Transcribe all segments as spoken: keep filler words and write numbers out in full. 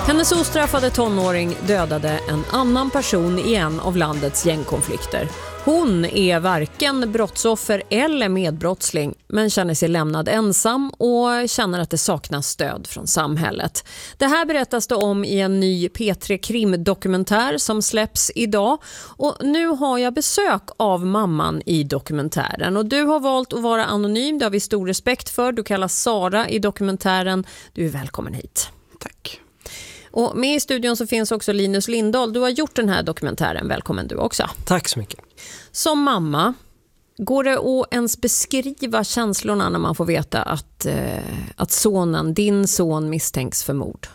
Hennes ostraffade tonåring dödade en annan person i en av landets gängkonflikter. Hon är varken brottsoffer eller medbrottsling, men känner sig lämnad ensam och känner att det saknas stöd från samhället. Det här berättas det om i en ny P tre Krim-dokumentär som släpps idag. Och nu har jag besök av mamman i dokumentären. Och du har valt att vara anonym, det har vi stor respekt för. Du kallas Sara i dokumentären. Du är välkommen hit. Tack. Och med i studion så finns också Linus Lindahl. Du har gjort den här dokumentären. Välkommen du också. Tack så mycket. Som mamma, går det att ens beskriva känslorna när man får veta att, eh, att sonen, din son misstänks för mord?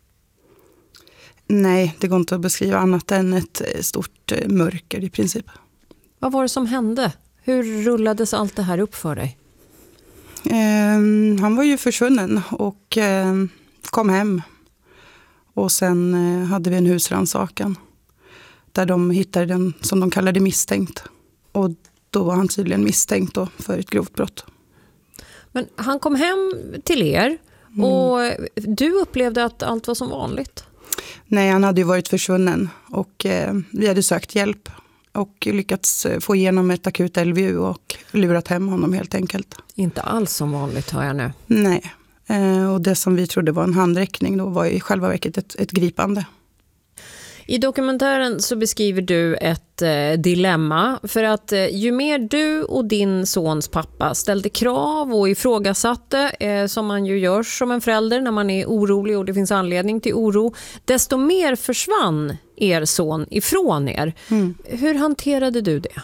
Nej, det går inte att beskriva annat än ett stort mörker i princip. Vad var det som hände? Hur rullades allt det här upp för dig? Eh, han var ju försvunnen och eh, kom hem. Och sen eh, hade vi en husrannsakan där de hittade den som de kallade misstänkt. Och då var han tydligen misstänkt då för ett grovt brott. Men han kom hem till er och mm. du upplevde att allt var som vanligt? Nej, han hade ju varit försvunnen och eh, vi hade sökt hjälp och lyckats få igenom ett akut L V U och lurat hem honom helt enkelt. Inte alls som vanligt, hör jag nu. Nej. Och det som vi trodde var en handräckning då var i själva verket ett, ett gripande. I dokumentären så beskriver du ett eh, dilemma för att eh, ju mer du och din sons pappa ställde krav och ifrågasatte eh, som man ju gör som en förälder när man är orolig och det finns anledning till oro, desto mer försvann er son ifrån er. Mm. Hur hanterade du det?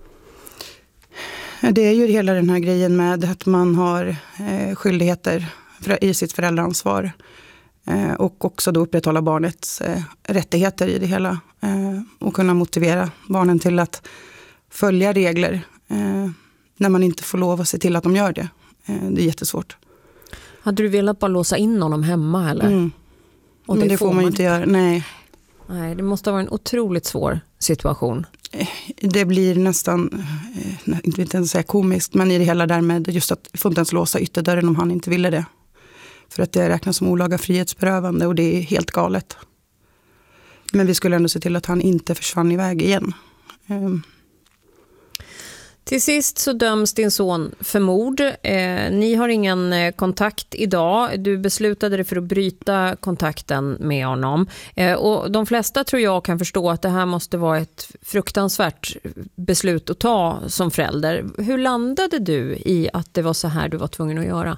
Det är ju hela den här grejen med att man har eh, skyldigheter i sitt föräldraansvar eh, och också då upprätthålla barnets eh, rättigheter i det hela eh, och kunna motivera barnen till att följa regler eh, när man inte får lov att se till att de gör det. Eh, det är jättesvårt. Hade du velat bara låsa in honom hemma eller? Mm. Och Men det, det får man, man inte göra, nej. Nej, det måste vara en otroligt svår situation. Det blir nästan, inte vill säga komiskt, men i det hela därmed just att få inte ens låsa ytterdörren om han inte ville det. För att det räknas som olaga frihetsberövande och det är helt galet. Men vi skulle ändå se till att han inte försvann iväg igen. Um. Till sist så döms din son för mord. Eh, ni har ingen eh, kontakt idag. Du beslutade dig för att bryta kontakten med honom. Eh, och de flesta tror jag kan förstå att det här måste vara ett fruktansvärt beslut att ta som förälder. Hur landade du i att det var så här du var tvungen att göra?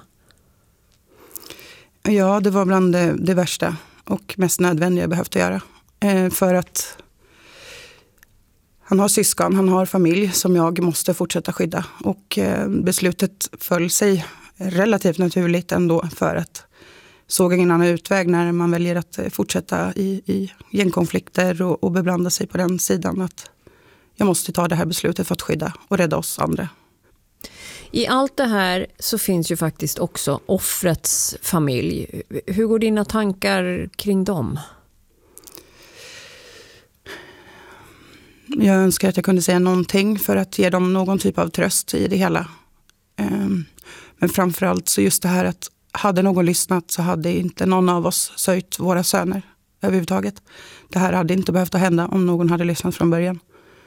Ja, det var bland det, det värsta och mest nödvändiga jag behövde göra. Eh, för att han har syskon, han har familj som jag måste fortsätta skydda. Och eh, beslutet föll sig relativt naturligt ändå för att såg ingen annan utväg när man väljer att fortsätta i, i gängkonflikter och, och beblanda sig på den sidan. Att jag måste ta det här beslutet för att skydda och rädda oss andra. I allt det här så finns ju faktiskt också offrets familj. Hur går dina tankar kring dem? Jag önskar att jag kunde säga någonting för att ge dem någon typ av tröst i det hela. Men framförallt så just det här att hade någon lyssnat så hade inte någon av oss sökt våra söner överhuvudtaget. Det här hade inte behövt att hända om någon hade lyssnat från början.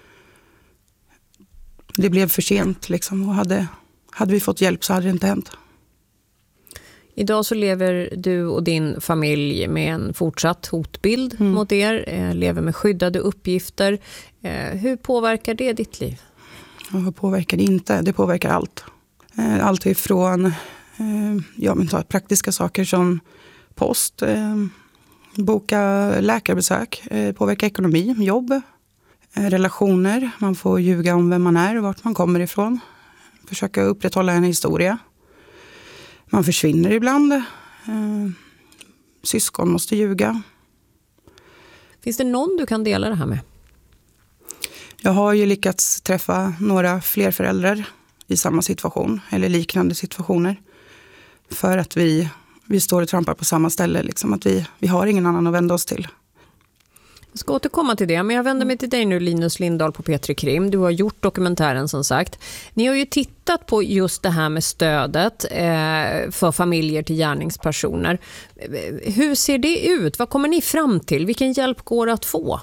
Det blev för sent liksom och hade, hade vi fått hjälp så hade det inte hänt. Idag så lever du och din familj med en fortsatt hotbild mm. mot er, eh, lever med skyddade uppgifter. Eh, hur påverkar det ditt liv? Ja, vad påverkar det inte? Det påverkar allt. Eh, allt ifrån eh, ja, men ta praktiska saker som post, eh, boka läkarbesök, eh, påverka ekonomi, jobb, eh, relationer. Man får ljuga om vem man är och vart man kommer ifrån. Försöka upprätthålla en historia. Man försvinner ibland. Eh, syskon måste ljuga. Finns det någon du kan dela det här med? Jag har ju lyckats träffa några fler föräldrar i samma situation. Eller liknande situationer. För att vi, vi står och trampar på samma ställe. Liksom, att vi, vi har ingen annan att vända oss till. Jag ska återkomma till det, men jag vänder mig till dig nu, Linus Lindahl på P tre Krim. Du har gjort dokumentären som sagt. Ni har ju tittat på just det här med stödet eh, för familjer till gärningspersoner. Hur ser det ut? Vad kommer ni fram till? Vilken hjälp går att få?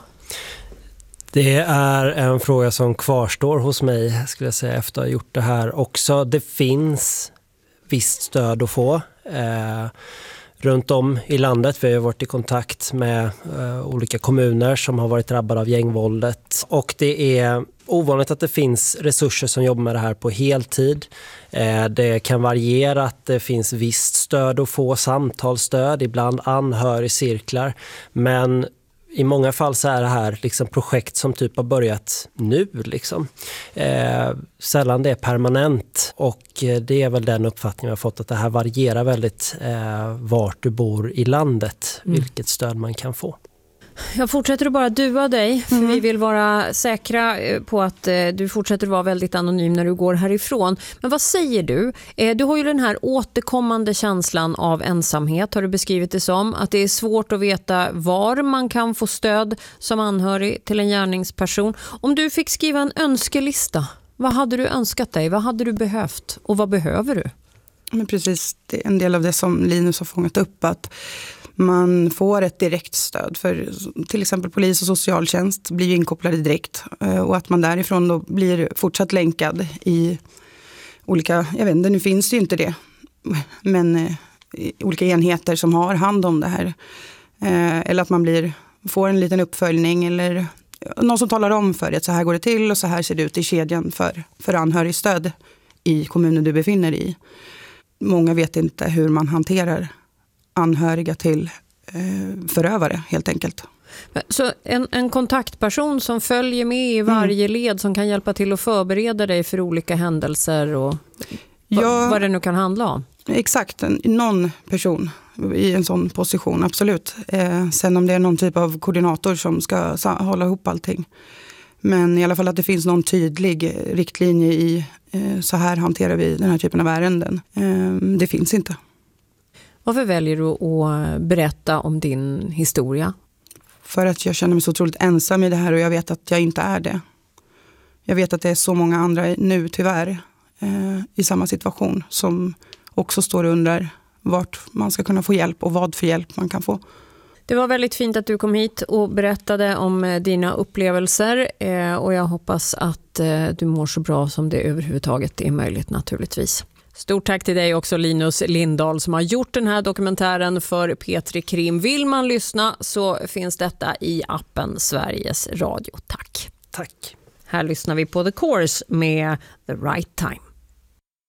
Det är en fråga som kvarstår hos mig, skulle jag säga, efter att ha gjort det här också. Det finns visst stöd att få eh, runt om i landet. Vi har varit i kontakt med eh, olika kommuner som har varit drabbade av gängvåldet. Och det är ovanligt att det finns resurser som jobbar med det här på heltid. Eh, det kan variera att det finns visst stöd att få, samtalsstöd, ibland anhörigcirklar. Men i många fall så är det här liksom projekt som typ har börjat nu. Liksom. Eh, sällan det är permanent, och det är väl den uppfattningen jag har fått, att det här varierar väldigt eh, vart du bor i landet, mm. vilket stöd man kan få. Jag fortsätter att bara dua dig, för mm. vi vill vara säkra på att eh, du fortsätter att vara väldigt anonym när du går härifrån. Men vad säger du? Eh, du har ju den här återkommande känslan av ensamhet, har du beskrivit det som. Att det är svårt att veta var man kan få stöd som anhörig till en gärningsperson. Om du fick skriva en önskelista, vad hade du önskat dig? Vad hade du behövt? Och vad behöver du? Men precis, det är en del av det som Linus har fångat upp, att man får ett direkt stöd. För till exempel polis och socialtjänst blir ju inkopplade direkt. Och att man därifrån då blir fortsatt länkad i olika, jag vet inte, nu finns det ju inte det. Men olika enheter som har hand om det här. Eller att man blir, får en liten uppföljning eller någon som talar om för dig att så här går det till och så här ser det ut i kedjan för, för anhörigstöd i kommunen du befinner dig i. Många vet inte hur man hanterar anhöriga till eh, förövare helt enkelt. Så en, en kontaktperson som följer med i varje mm. led, som kan hjälpa till att förbereda dig för olika händelser och ja, vad det nu kan handla om? Exakt, en, någon person i en sån position, absolut. Eh, sen om det är någon typ av koordinator som ska sa, hålla ihop allting. Men i alla fall att det finns någon tydlig riktlinje i eh, så här hanterar vi den här typen av ärenden. Eh, det finns inte. Varför väljer du att berätta om din historia? För att jag känner mig så otroligt ensam i det här, och jag vet att jag inte är det. Jag vet att det är så många andra nu tyvärr eh, i samma situation som också står och undrar vart man ska kunna få hjälp och vad för hjälp man kan få. Det var väldigt fint att du kom hit och berättade om dina upplevelser, eh, och jag hoppas att eh, du mår så bra som det överhuvudtaget är möjligt naturligtvis. Stort tack till dig också, Linus Lindahl, som har gjort den här dokumentären för P tre Krim. Vill man lyssna så finns detta i appen Sveriges Radio. Tack. Tack. Här lyssnar vi på The Course med The Right Time.